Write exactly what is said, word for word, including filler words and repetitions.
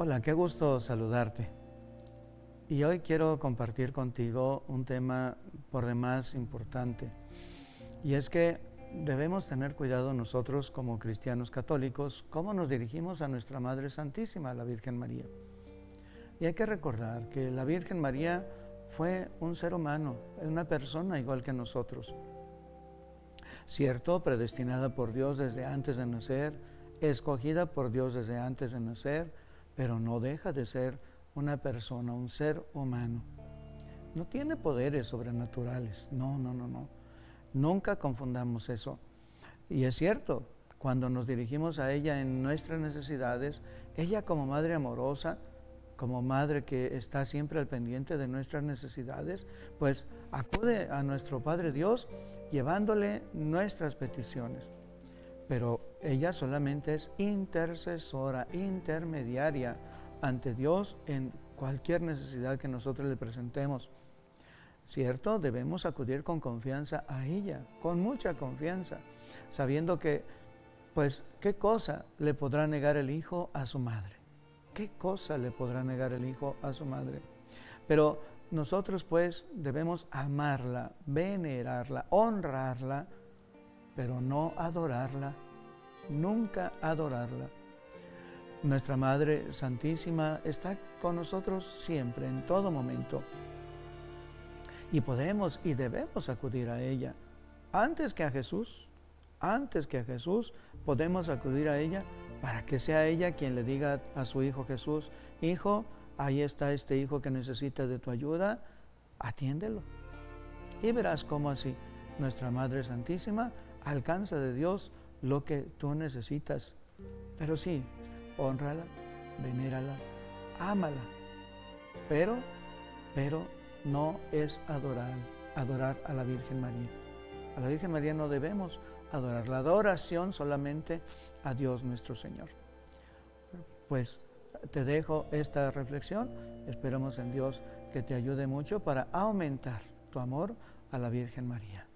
Hola, qué gusto saludarte. Y hoy quiero compartir contigo un tema por demás importante. Y es que debemos tener cuidado nosotros como cristianos católicos, cómo nos dirigimos a nuestra Madre Santísima, la Virgen María. Y hay que recordar que la Virgen María fue un ser humano, una persona igual que nosotros. Cierto, predestinada por Dios desde antes de nacer, escogida por Dios desde antes de nacer, pero no deja de ser una persona, un ser humano. No tiene poderes sobrenaturales, no, no, no, no. Nunca confundamos eso. Y es cierto, cuando nos dirigimos a ella en nuestras necesidades, ella como madre amorosa, como madre que está siempre al pendiente de nuestras necesidades, pues acude a nuestro Padre Dios llevándole nuestras peticiones. Pero ella solamente es intercesora, intermediaria ante Dios en cualquier necesidad que nosotros le presentemos. ¿Cierto? Debemos acudir con confianza a ella, con mucha confianza, sabiendo que, pues, ¿qué cosa le podrá negar el hijo a su madre? ¿Qué cosa le podrá negar el hijo a su madre? Pero nosotros, pues, debemos amarla, venerarla, honrarla, pero no adorarla, nunca adorarla. Nuestra Madre Santísima está con nosotros siempre, en todo momento. Y podemos y debemos acudir a ella. Antes que a Jesús, antes que a Jesús, podemos acudir a ella para que sea ella quien le diga a su Hijo Jesús: Hijo, ahí está este hijo que necesita de tu ayuda, atiéndelo. Y verás cómo así nuestra Madre Santísima alcanza de Dios lo que tú necesitas. Pero sí, hónrala, venérala, ámala. Pero, pero no es adorar, adorar a la Virgen María. A la Virgen María no debemos adorar. La adoración solamente a Dios nuestro Señor. Pues te dejo esta reflexión. Esperamos en Dios que te ayude mucho para aumentar tu amor a la Virgen María.